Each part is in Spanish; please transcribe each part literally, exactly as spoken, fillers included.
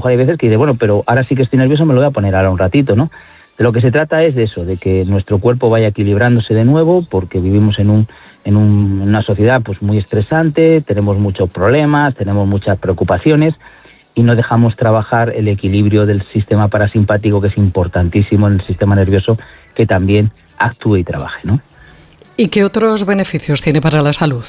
mejor hay veces que dice, bueno, pero ahora sí que estoy nervioso, me lo voy a poner ahora un ratito, ¿no? De lo que se trata es de eso, de que nuestro cuerpo vaya equilibrándose de nuevo, porque vivimos en un en un, una sociedad pues muy estresante, tenemos muchos problemas, tenemos muchas preocupaciones y no dejamos trabajar el equilibrio del sistema parasimpático, que es importantísimo en el sistema nervioso, que también actúe y trabaje, ¿no? ¿Y qué otros beneficios tiene para la salud?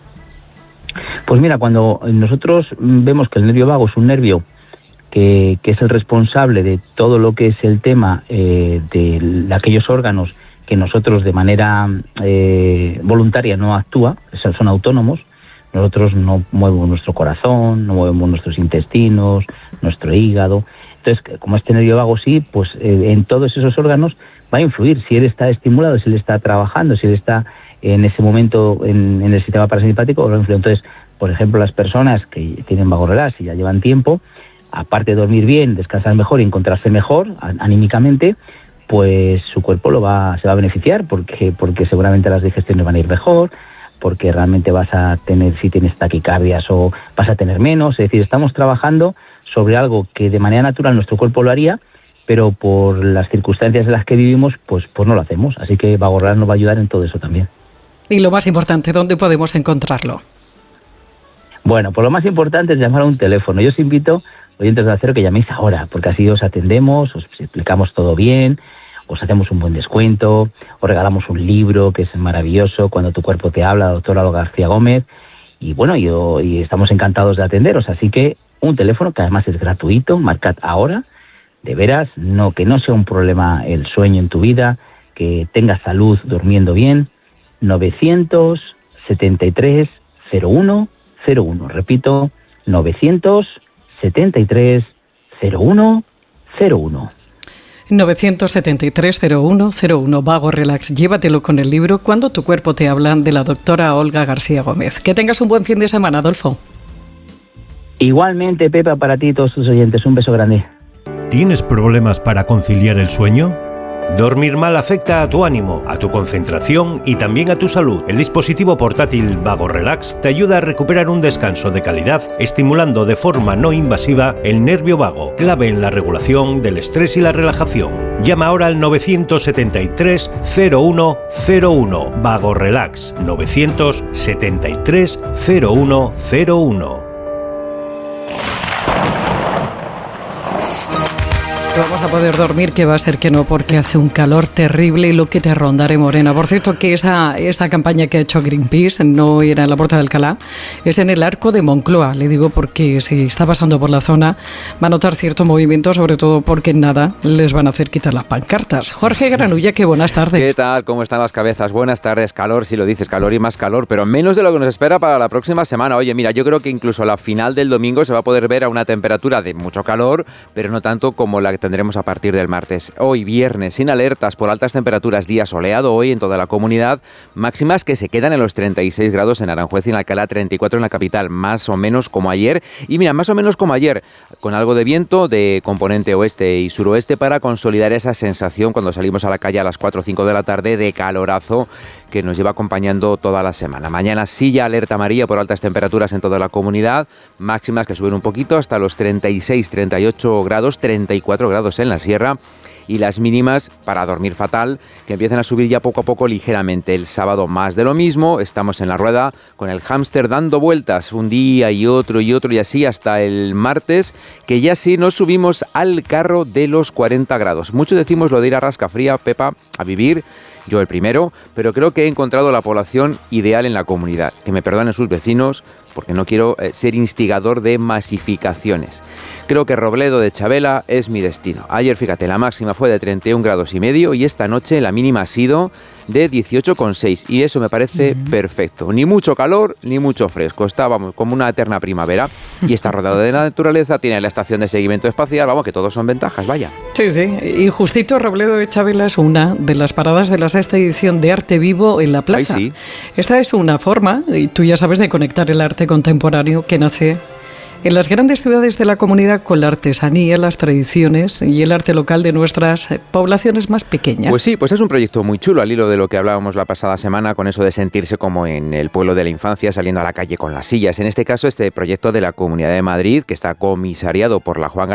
Pues mira, cuando nosotros vemos que el nervio vago es un nervio que, que es el responsable de todo lo que es el tema eh, de, de aquellos órganos que nosotros de manera eh, voluntaria no actúa, son autónomos, nosotros no movemos nuestro corazón, no movemos nuestros intestinos, nuestro hígado. Entonces, como este nervio vago sí, pues eh, en todos esos órganos va a influir si él está estimulado, si él está trabajando, si él está en ese momento en, en el sistema parasimpático. Entonces, por ejemplo, las personas que tienen vago relax y ya llevan tiempo, aparte de dormir bien, descansar mejor y encontrarse mejor anímicamente, pues su cuerpo lo va, se va a beneficiar porque, porque seguramente las digestiones van a ir mejor, porque realmente vas a tener, si tienes taquicardias o vas a tener menos. Es decir, estamos trabajando sobre algo que de manera natural nuestro cuerpo lo haría, pero por las circunstancias en las que vivimos, pues, pues no lo hacemos. Así que Vago Relax nos va a ayudar en todo eso también. Y lo más importante, ¿dónde podemos encontrarlo? Bueno, pues lo más importante es llamar a un teléfono. Yo os invito, oyentes de Acero, que llaméis ahora, porque así os atendemos, os explicamos todo bien, os hacemos un buen descuento, os regalamos un libro que es maravilloso, Cuando tu cuerpo te habla, doctora Olga García Gómez, y bueno, yo, y estamos encantados de atenderos, así que un teléfono que además es gratuito, marcad ahora, de veras, no que no sea un problema el sueño en tu vida, que tengas salud durmiendo bien, novecientos setenta y tres cero uno cero uno, repito, novecientos setenta y tres cero uno cero uno. novecientos setenta y tres cero uno cero uno. Vago Relax, llévatelo con el libro Cuando tu cuerpo te habla, de la doctora Olga García Gómez. Que tengas un buen fin de semana, Adolfo. Igualmente, Pepa, para ti y todos tus oyentes, un beso grande. ¿Tienes problemas para conciliar el sueño? Dormir mal afecta a tu ánimo, a tu concentración y también a tu salud. El dispositivo portátil Vago Relax te ayuda a recuperar un descanso de calidad, estimulando de forma no invasiva el nervio vago, clave en la regulación del estrés y la relajación. Llama ahora al novecientos setenta y tres cero uno cero uno. Vago Relax, novecientos setenta y tres cero uno cero uno. Vamos a poder dormir, que va a ser que no, porque hace un calor terrible y lo que te rondaré, Morena. Por cierto, que esa, esa campaña que ha hecho Greenpeace no era en la Puerta de Alcalá, es en el Arco de Moncloa. Le digo porque si está pasando por la zona va a notar cierto movimiento, sobre todo porque en nada les van a hacer quitar las pancartas. Jorge Granulla, qué buenas tardes. ¿Qué tal? ¿Cómo están las cabezas? Buenas tardes. Calor, si lo dices, calor y más calor, pero menos de lo que nos espera para la próxima semana. Oye, mira, yo creo que incluso la final del domingo se va a poder ver a una temperatura de mucho calor, pero no tanto como la que tendremos a partir del martes. Hoy viernes, sin alertas por altas temperaturas, día soleado hoy en toda la comunidad, máximas que se quedan en los treinta y seis grados en Aranjuez y en Alcalá, treinta y cuatro en la capital, más o menos como ayer. Y mira, más o menos como ayer, con algo de viento de componente oeste y suroeste para consolidar esa sensación cuando salimos a la calle a las cuatro o cinco de la tarde de calorazo que nos lleva acompañando toda la semana. Mañana sí ya alerta amarilla por altas temperaturas en toda la comunidad, máximas que suben un poquito hasta los treinta y seis, treinta y ocho grados, treinta y cuatro grados en la sierra, y las mínimas para dormir fatal que empiezan a subir ya poco a poco ligeramente. El sábado más de lo mismo, estamos en la rueda con el hámster dando vueltas un día y otro y otro y así hasta el martes, que ya sí nos subimos al carro de los cuarenta grados. Muchos decimos lo de ir a rascafría, Pepa, a vivir, yo el primero, pero creo que he encontrado la población ideal en la comunidad. Que me perdonen sus vecinos, porque no quiero eh, ser instigador de masificaciones. Creo que Robledo de Chabela es mi destino. Ayer, fíjate, la máxima fue de treinta y un grados y medio y esta noche la mínima ha sido de dieciocho coma seis y eso me parece uh-huh. perfecto. Ni mucho calor, ni mucho fresco. Estábamos como una eterna primavera y está rodeado de la naturaleza, tiene la estación de seguimiento espacial, vamos, que todos son ventajas, vaya. Sí, sí, y justito Robledo de Chabela es una de las paradas de la sexta edición de Arte Vivo en la Plaza. Ay, sí. Esta es una forma, y tú ya sabes, de conectar el arte contemporáneo que nace en las grandes ciudades de la comunidad con la artesanía, las tradiciones y el arte local de nuestras poblaciones más pequeñas. Pues sí, pues es un proyecto muy chulo, al hilo de lo que hablábamos la pasada semana, con eso de sentirse como en el pueblo de la infancia, saliendo a la calle con las sillas. En este caso, este proyecto de la Comunidad de Madrid, que está comisariado por la Juan